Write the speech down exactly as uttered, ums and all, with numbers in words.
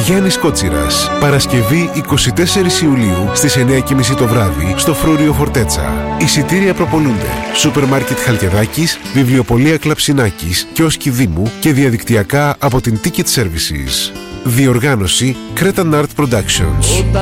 Γιάννης Κότσιρας. Παρασκευή εικοστή τέταρτη Ιουλίου στις εννιά και μισή το βράδυ στο Φρούριο Φορτέτσα. Εισιτήρια προπονούνται. Σούπερ μάρκετ Χαλκιδάκης, βιβλιοπωλεία Κλαψινάκης, κιόσκι Δήμου και διαδικτυακά από την Ticket Services. Διοργάνωση Cretan Art Productions.